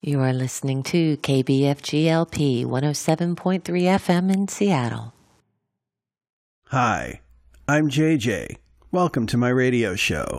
You are listening to KBFGLP 107.3 FM in Seattle. Hi, I'm JJ. Welcome to my radio show.